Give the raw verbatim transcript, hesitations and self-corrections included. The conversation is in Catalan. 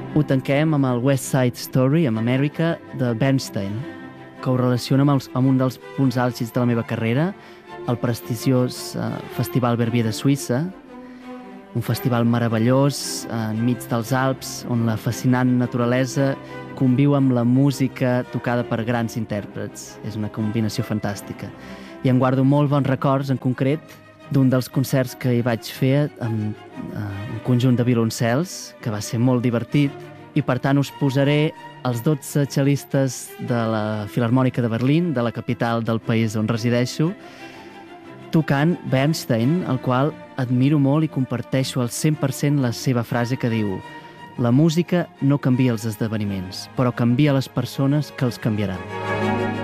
Ho tanquem amb el West Side Story, amb America, de Bernstein, que ho relaciona amb, els, amb un dels punts àlgids de la meva carrera, el prestigiós uh, Festival Verbier de Suïssa, un festival meravellós enmig dels Alps, on la fascinant naturalesa conviu amb la música tocada per grans intèrprets. És una combinació fantàstica. I em guardo molt bons records, en concret, d'un dels concerts que hi vaig fer amb uh, un conjunt de violoncels, que va ser molt divertit, i per tant us posaré els dotze cellistes de la Filharmònica de Berlín, de la capital del país on resideixo, tocant Bernstein, el qual admiro molt i comparteixo al cent per cent la seva frase que diu: la música no canvia els esdeveniments, però canvia les persones que els canviaran.